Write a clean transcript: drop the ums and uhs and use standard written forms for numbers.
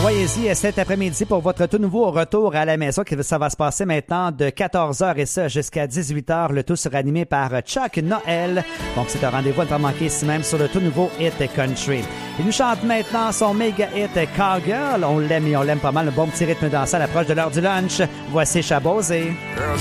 Soyez-y cet après-midi pour votre tout nouveau retour à la maison. Ça va se passer maintenant de 14h et ça jusqu'à 18h. Le tout sera animé par Chuck Noël. Donc, c'est un rendez-vous à ne pas manquer ici même sur le tout nouveau Hit Country. Il nous chante maintenant son méga hit Cowgirl. On l'aime et on l'aime pas mal. Un bon petit rythme dansant à l'approche de l'heure du lunch. Voici Chabosé. Girl,